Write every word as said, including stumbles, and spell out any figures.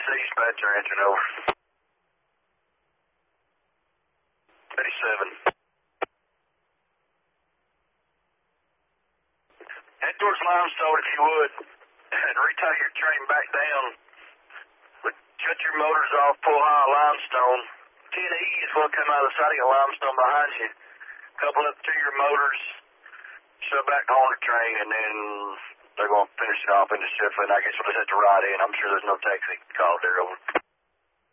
dispatcher answering over. eighty-seven. Head towards Limestone if you would, and retie your train back down. Cut your motors off, pull high Limestone. ten E is going to come out of the siding of Limestone behind you. Couple up to your motors, shove back on the train, and then they're going to finish it off into Sheffield. I guess we'll just have to ride in. I'm sure there's no taxi called there over.